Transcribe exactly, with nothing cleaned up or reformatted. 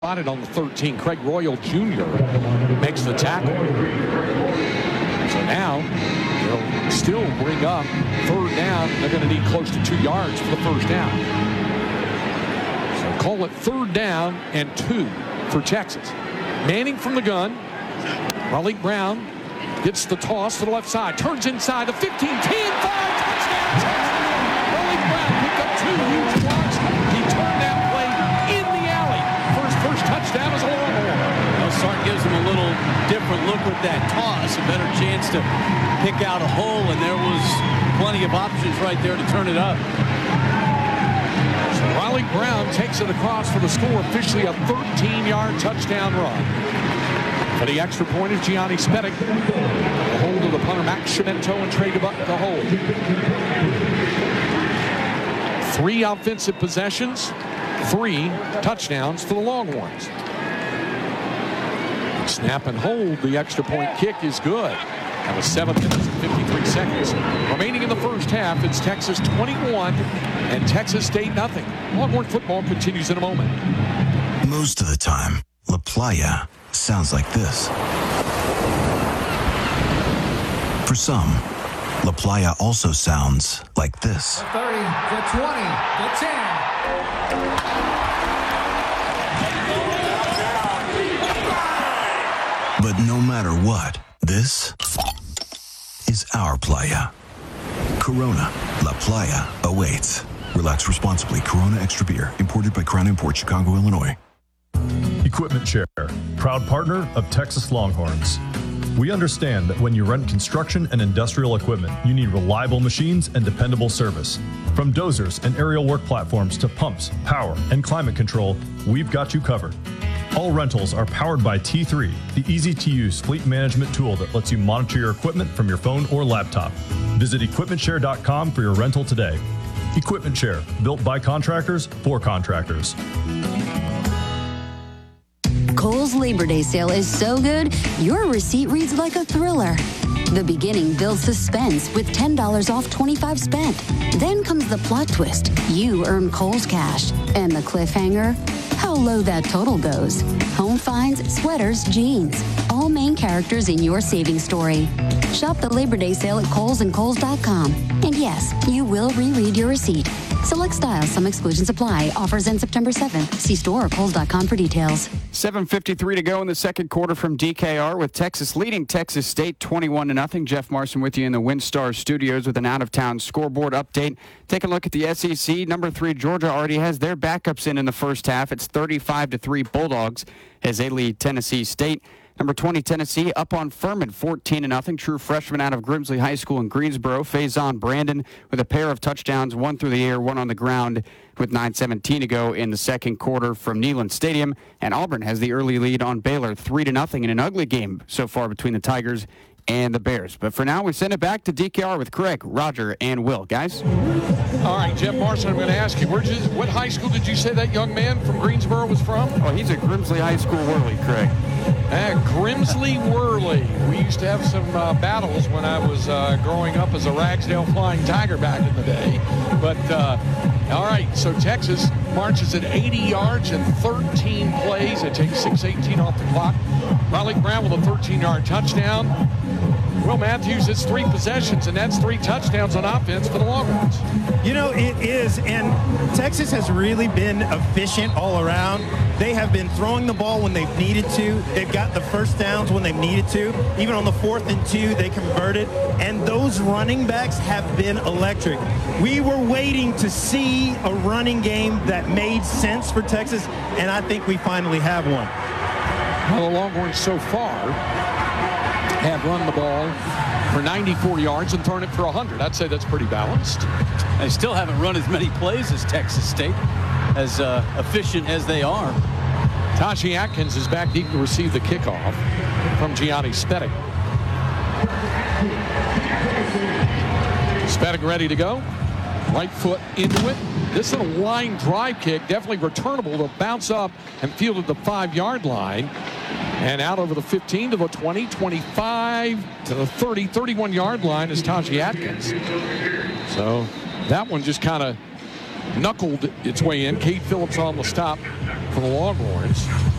Spotted on the thirteen. Craig Royal Junior makes the tackle. So now they'll still bring up third down. They're going to need close to two yards for the first down. So call it third down and two for Texas. Manning from the gun. Malik Brown gets the toss to the left side. Turns inside the fifteen, ten, five, touchdown Texas. Malik Brown picked up two huge blocks. He turned that play in the alley. First, first touchdown is a Longhorn. Well, Sark gives him a little different look with that toss. A better chance to pick out a hole, and there was plenty of options right there to turn it up. So Riley Brown takes it across for the score. Officially a thirteen-yard touchdown run. For the extra point is Gianni Spedic. The hold of the punter, Max Cimento, and Trey DeBuck to hold. Three offensive possessions, three touchdowns for the Longhorns. Snap and hold. The extra point kick is good. That was seven minutes and fifty-three seconds. Remaining in the first half, it's Texas twenty-one and Texas State nothing. Longhorn football continues in a moment. Most of the time, La Playa sounds like this. For some, La Playa also sounds like this. The thirty, the twenty, the ten. But no matter what, this is our Playa. Corona, La Playa awaits. Relax responsibly. Corona Extra Beer, imported by Crown Imports, Chicago, Illinois. Equipment Share, proud partner of Texas Longhorns. We understand that when you rent construction and industrial equipment, you need reliable machines and dependable service. From dozers and aerial work platforms to pumps, power, and climate control, we've got you covered. All rentals are powered by T three, the easy-to-use fleet management tool that lets you monitor your equipment from your phone or laptop. Visit equipment share dot com for your rental today. Equipment Share, built by contractors for contractors. Kohl's Labor Day sale is so good, your receipt reads like a thriller. The beginning builds suspense with ten dollars off twenty-five spent. Then comes the plot twist. You earn Kohl's cash. And the cliffhanger? How low that total goes. Home finds, sweaters, jeans. All main characters in your savings story. Shop the Labor Day sale at Kohl's and Kohl's dot com. And yes, you will reread your receipt. Select styles, some exclusions apply. Offers end September seventh. See store or Kohl's dot com for details. seven fifty-three to go in the second quarter from D K R, with Texas leading Texas State twenty-one to nothing. Jeff Marson with you in the WinStar studios with an out-of-town scoreboard update. Take a look at the S E C. Number three, Georgia already has their backups in in the first half. It's thirty-five to three Bulldogs as they lead Tennessee State. Number twenty, Tennessee, up on Furman, fourteen to nothing. True freshman out of Grimsley High School in Greensboro. Faison Brandon with a pair of touchdowns, one through the air, one on the ground, with nine seventeen to go in the second quarter from Neyland Stadium. And Auburn has the early lead on Baylor, three to nothing in an ugly game so far between the Tigers and the Bears. But for now, we send it back to D K R with Craig, Roger, and Will. Guys? All right, Jeff Marson, I'm going to ask you, where'd you, what high school did you say that young man from Greensboro was from? Oh, he's at Grimsley High School, Worley, Craig. At Grimsley Worley. We used to have some uh, battles when I was uh, growing up as a Ragsdale Flying Tiger back in the day. But, uh, all right, so Texas marches at eighty yards and thirteen plays. It takes six eighteen off the clock. Riley Brown with a thirteen-yard touchdown. Will Matthews, it's three possessions, and that's three touchdowns on offense for the Longhorns. You know, it is, and Texas has really been efficient all around. They have been throwing the ball when they've needed to. They've got the first downs when they've needed to. Even on the fourth and two, they converted, and those running backs have been electric. We were waiting to see a running game that made sense for Texas, and I think we finally have one. Well, the Longhorns so far have run the ball for ninety-four yards and thrown it for one hundred. I'd say that's pretty balanced. They still haven't run as many plays as Texas State, as uh, efficient as they are. Taji Atkins is back deep to receive the kickoff from Gianni Spedic. Spedic ready to go. Right foot into it. This is a line drive kick, definitely returnable to bounce up and field at the five-yard line. And out over the fifteen to the twenty, twenty-five to the thirty, thirty-one-yard line is Taji Atkins. So that one just kind of knuckled its way in. Cade Phillips on the stop for the Longhorns.